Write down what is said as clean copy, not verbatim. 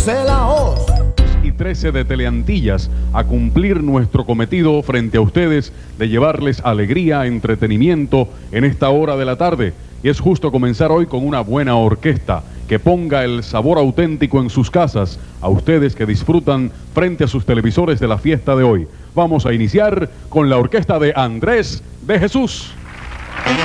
12 la hoz. Y 13 de Teleantillas a cumplir nuestro cometido frente a ustedes de llevarles alegría, entretenimiento en esta hora de la tarde. Y es justo comenzar hoy con una buena orquesta que ponga el sabor auténtico en sus casas, a ustedes que disfrutan frente a sus televisores de la fiesta de hoy. Vamos a iniciar con la orquesta de Andrés de Jesús.